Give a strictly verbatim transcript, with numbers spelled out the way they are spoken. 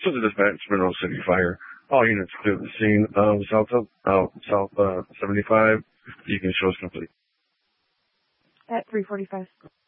So the dispatch, Monroe City Fire. All units clear the scene of South uh, South uh, seventy-five. You can show us complete. At three forty-five.